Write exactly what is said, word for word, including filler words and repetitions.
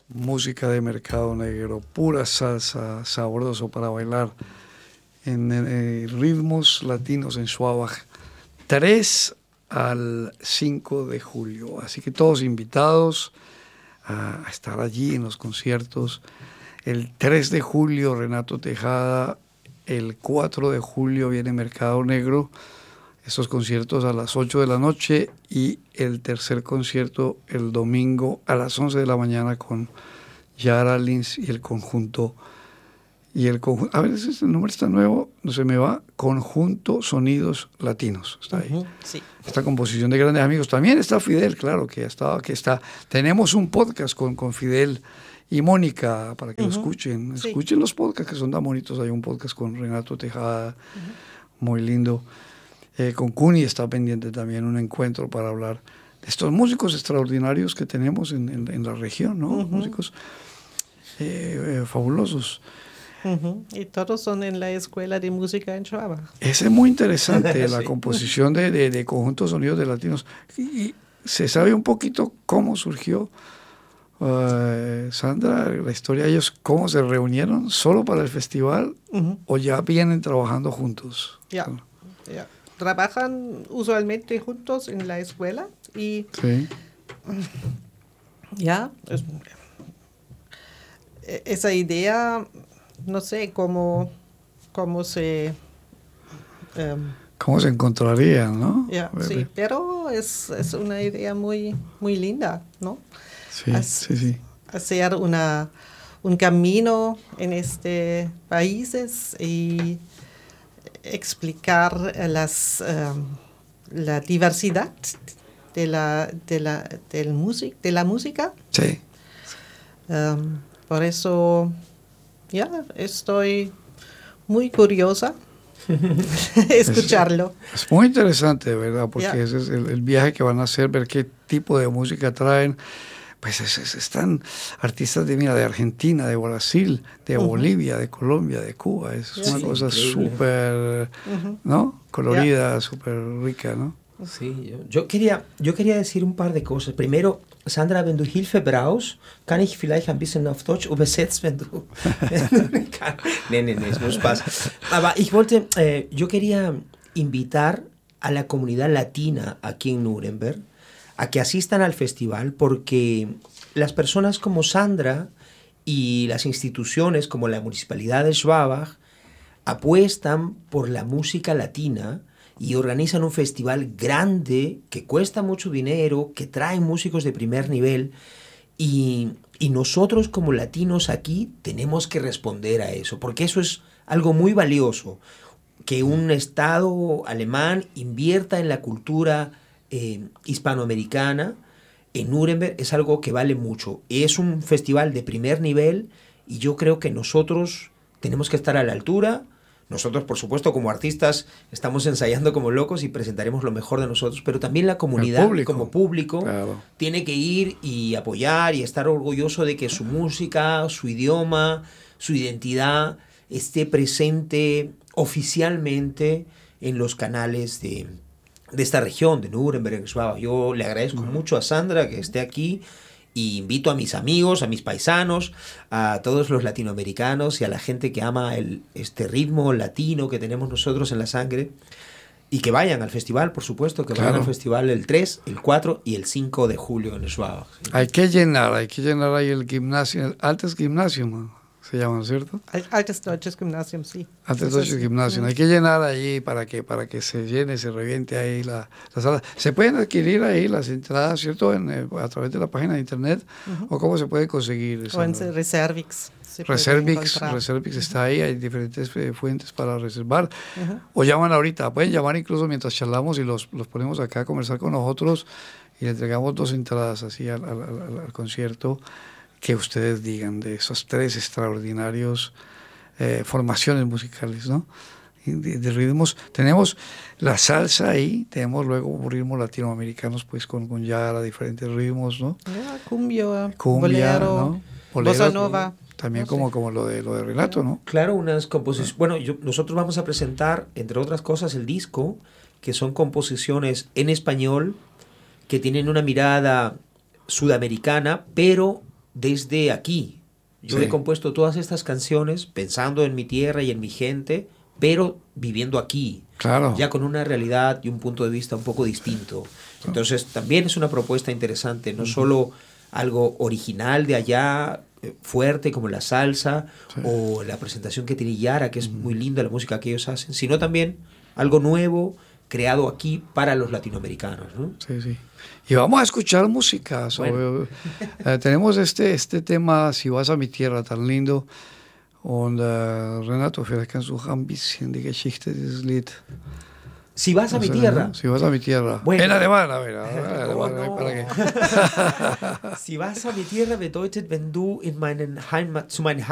música de mercado negro, pura salsa, sabroso para bailar en eh, ritmos latinos en Schwabach, tres al cinco de julio. Así que todos invitados a estar allí en los conciertos. El tres de julio, Renato Tejada. El cuatro de julio viene Mercado Negro. Estos conciertos a las ocho de la noche. Y el tercer concierto el domingo a las once de la mañana con Yara Lins y el conjunto. Y el conjunto, a ver, ese nombre está nuevo, no se me va. Conjunto Sonidos Latinos. Está ahí. Uh-huh, sí. Esta composición de grandes amigos. También está Fidel, claro, que está, que está. Tenemos un podcast con, con Fidel y Mónica para que uh-huh. lo escuchen. Escuchen sí. los podcasts que son tan bonitos. Hay un podcast con Renato Tejada, uh-huh. muy lindo. Eh, con Cuni está pendiente también un encuentro para hablar de estos músicos extraordinarios que tenemos en, en, en la región, ¿no? Uh-huh. Músicos eh, eh, fabulosos. Uh-huh. Y todos son en la Escuela de Música en Schwabach. Ese es muy interesante, sí. la composición de, de, de conjuntos sonidos de latinos. Y, y se sabe un poquito cómo surgió, uh, Sandra, la historia de ellos, cómo se reunieron solo para el festival, uh-huh. o ya vienen trabajando juntos. Ya, ya. Trabajan usualmente juntos en la escuela y sí. ya, es, esa idea, no sé cómo, cómo se... Um, ¿Cómo se encontrarían, no? Ya, sí, pero es, es una idea muy, muy linda, ¿no? Sí, As, sí, sí. Hacer una, un camino en este países y explicar las, um, la diversidad de la, de la, del music, de la música. Sí. Um, por eso, ya, estoy muy curiosa escucharlo. Es, es muy interesante, ¿verdad? Porque Yeah. ese es el, el viaje que van a hacer, ver qué tipo de música traen. Pues es, es, están artistas de, mira, de Argentina, de Brasil, de uh-huh. Bolivia, de Colombia, de Cuba. Es yeah. una sí, cosa súper, uh-huh. ¿no? Colorida, yeah. súper rica, ¿no? Sí, yo, yo, quería, yo quería decir un par de cosas. Primero, Sandra, wenn du Hilfe brauchst, kann ich vielleicht ein bisschen auf Deutsch übersetzen, wenn du... nee, nee, nee, es nur Spaß. Aber ich wollte, eh, yo quería invitar a la comunidad latina aquí en Nuremberg a que asistan al festival, porque las personas como Sandra y las instituciones como la Municipalidad de Schwabach apuestan por la música latina y organizan un festival grande que cuesta mucho dinero, que trae músicos de primer nivel, y, y nosotros como latinos aquí tenemos que responder a eso, porque eso es algo muy valioso, que un Estado alemán invierta en la cultura eh, hispanoamericana en Nuremberg es algo que vale mucho. Es un festival de primer nivel y yo creo que nosotros tenemos que estar a la altura. Nosotros, por supuesto, como artistas, estamos ensayando como locos y presentaremos lo mejor de nosotros, pero también la comunidad, público, como público, claro. tiene que ir y apoyar y estar orgulloso de que su música, su idioma, su identidad esté presente oficialmente en los canales de, de esta región, de Nuremberg, Schwabach. Yo le agradezco uh-huh. mucho a Sandra que esté aquí. Y invito a mis amigos, a mis paisanos, a todos los latinoamericanos y a la gente que ama el, este ritmo latino que tenemos nosotros en la sangre. Y que vayan al festival, por supuesto, que claro. vayan al festival el tres, el cuatro y el cinco de julio en Schwabach. ¿Sí? Hay que llenar, hay que llenar ahí el gimnasio, el Altes Gymnasium, se llama, ¿cierto? Altes Deutsches Gymnasium, sí. Altes Deutsches Gymnasium. Hay que llenar ahí para que, para que se llene, se reviente ahí la, la sala. Se pueden adquirir ahí las entradas, ¿cierto? En, eh, a través de la página de internet. Uh-huh. ¿O cómo se puede conseguir? O en Reservix. Reservix, Reservix está ahí, hay diferentes eh, fuentes para reservar. Uh-huh. O llaman ahorita, pueden llamar incluso mientras charlamos y los, los ponemos acá a conversar con nosotros y le entregamos dos entradas así al, al, al, al concierto que ustedes digan de esos tres extraordinarios eh, formaciones musicales, ¿no? De, de ritmos. Tenemos la salsa ahí, tenemos luego ritmos latinoamericanos, pues con, con ya diferentes ritmos, ¿no? Yeah, cumbia, cumbia, bolero, ¿no? Bolero, bossa nova. También no como, sé. como lo de lo de Renato, ¿no? Claro, unas composiciones. Bueno, yo, nosotros vamos a presentar, entre otras cosas, el disco, que son composiciones en español, que tienen una mirada sudamericana, pero desde aquí. Yo Sí. he compuesto todas estas canciones pensando en mi tierra y en mi gente, pero viviendo aquí, Claro. ya con una realidad y un punto de vista un poco distinto. Entonces también es una propuesta interesante, no solo algo original de allá, eh, fuerte como la salsa, Sí. o la presentación que tiene Yara, que es muy linda la música que ellos hacen, sino también algo nuevo, creado aquí para los latinoamericanos, ¿no? Sí, sí. Y vamos a escuchar música. Sobre, Bueno. eh, tenemos este, este tema, Si vas a mi tierra, tan lindo. Und äh, Renato, vielleicht kannst du auch ein bisschen die Geschichte dieses Lied. Si vas a mi hacer, tierra, ¿no? Si vas a mi tierra. Bueno. En alemán, a ver. A ver, en Oh, alemán, no. ¿para qué? si vas a mi tierra bedeutet, wenn du in meinen Heimat, zu meinen